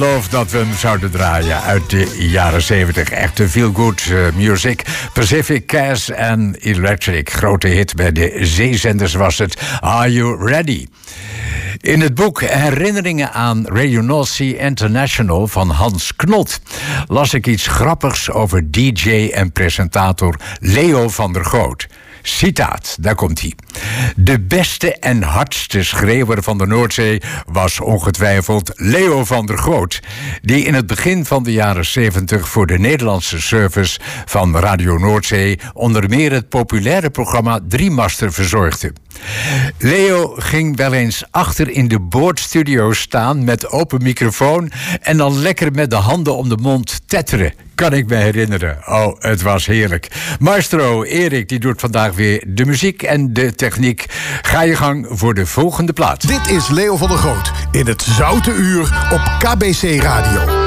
Geloof dat we hem zouden draaien uit de jaren 70. Echte feel-good music. Pacific, Cass en Electric. Grote hit bij de zeezenders was het. Are You Ready? In het boek Herinneringen aan Radio North Sea International van Hans Knot las ik iets grappigs over DJ en presentator Leo van der Goot. Citaat, daar komt hij. De beste en hardste schreeuwer van de Noordzee was ongetwijfeld Leo van der Goot, die in het begin van de jaren 70 voor de Nederlandse service van Radio Noordzee onder meer het populaire programma Driemaster verzorgde. Leo ging wel eens achter in de boordstudio staan met open microfoon en dan lekker met de handen om de mond tetteren. Kan ik me herinneren. Oh, het was heerlijk. Maestro Erik, die doet vandaag weer de muziek en de techniek. Ga je gang voor de volgende plaat. Dit is Leo van der Goot in het Zoute Uur op KBC Radio.